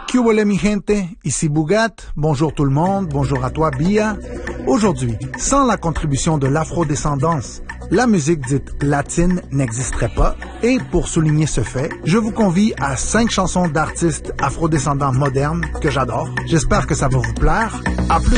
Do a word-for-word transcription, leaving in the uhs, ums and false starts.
Que huele mi gente, ici Bougat, bonjour tout le monde, bonjour à toi Bia. Aujourd'hui, sans la contribution de l'afrodescendance, la musique dite latine n'existerait pas, et pour souligner ce fait, je vous convie à cinq chansons d'artistes afrodescendants modernes que j'adore. J'espère que ça va vous plaire. À plus!